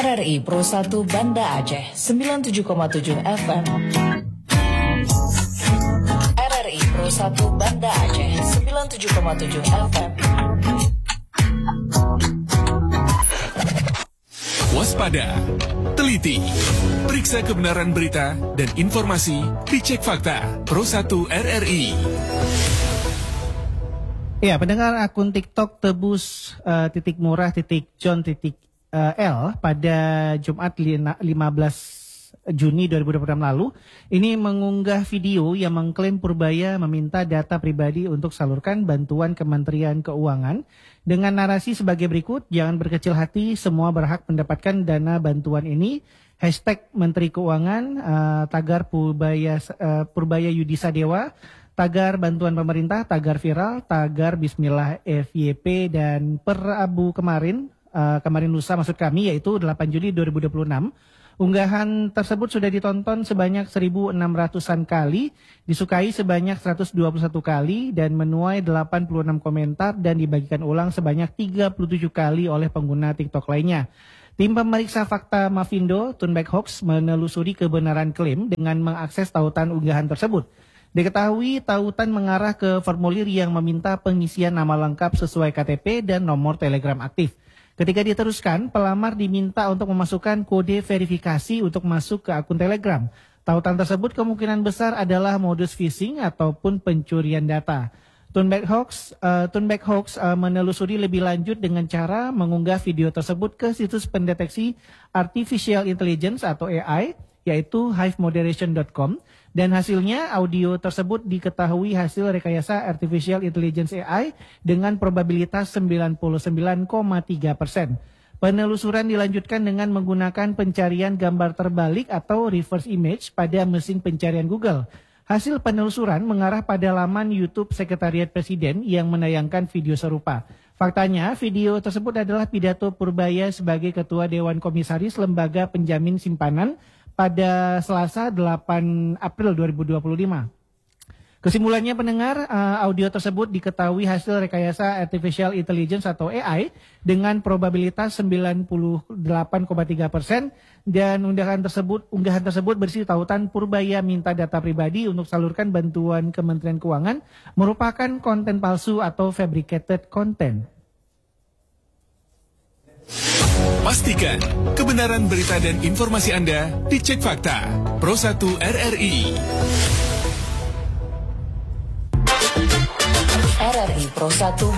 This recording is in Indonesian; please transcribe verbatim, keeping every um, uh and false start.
R R I Pro satu Banda Aceh sembilan puluh tujuh koma tujuh F M. R R I Pro satu Banda Aceh sembilan puluh tujuh koma tujuh F M. Waspada, teliti, periksa kebenaran berita dan informasi, dicek fakta. Pro satu R R I. Ya, pendengar akun TikTok tebus uh, titik murah titik John titik uh, L pada Jumat lima belas Juni dua ribu dua puluh enam lalu ini mengunggah video yang mengklaim Purbaya meminta data pribadi untuk salurkan bantuan Kementerian Keuangan dengan narasi sebagai berikut: jangan berkecil hati, semua berhak mendapatkan dana bantuan ini. Hashtag Menteri Keuangan, uh, tagar Purbaya, uh, Purbaya Yudi Sadewa, tagar bantuan pemerintah, tagar viral, tagar Bismillah F Y P, dan per Rabu kemarin, uh, kemarin lusa maksud kami, yaitu delapan Juli dua ribu dua puluh enam. Unggahan tersebut sudah ditonton sebanyak seribu enam ratusan kali, disukai sebanyak seratus dua puluh satu kali, dan menuai delapan puluh enam komentar dan dibagikan ulang sebanyak tiga puluh tujuh kali oleh pengguna TikTok lainnya. Tim pemeriksa fakta Mafindo, Tunback Hoax, menelusuri kebenaran klaim dengan mengakses tautan unggahan tersebut. Diketahui tautan mengarah ke formulir yang meminta pengisian nama lengkap sesuai K T P dan nomor Telegram aktif. Ketika diteruskan, pelamar diminta untuk memasukkan kode verifikasi untuk masuk ke akun Telegram. Tautan tersebut kemungkinan besar adalah modus phishing ataupun pencurian data. Tunback Hoax, uh, Tunback Hoax uh, menelusuri lebih lanjut dengan cara mengunggah video tersebut ke situs pendeteksi Artificial Intelligence atau A I, yaitu hive moderation dot com, dan hasilnya audio tersebut diketahui hasil rekayasa Artificial Intelligence A I dengan probabilitas sembilan puluh sembilan koma tiga persen. Penelusuran dilanjutkan dengan menggunakan pencarian gambar terbalik atau reverse image pada mesin pencarian Google. Hasil penelusuran mengarah pada laman YouTube Sekretariat Presiden yang menayangkan video serupa. Faktanya, video tersebut adalah pidato Purbaya sebagai Ketua Dewan Komisaris Lembaga Penjamin Simpanan pada Selasa delapan April dua ribu dua puluh lima. Kesimpulannya pendengar, audio tersebut diketahui hasil rekayasa Artificial Intelligence atau A I dengan probabilitas sembilan puluh delapan koma tiga persen, dan unggahan tersebut unggahan tersebut berisi tautan Purbaya minta data pribadi untuk salurkan bantuan Kementerian Keuangan merupakan konten palsu atau fabricated content. Pastikan kebenaran berita dan informasi Anda dicek fakta. Pro satu R R I. R R I Pro satu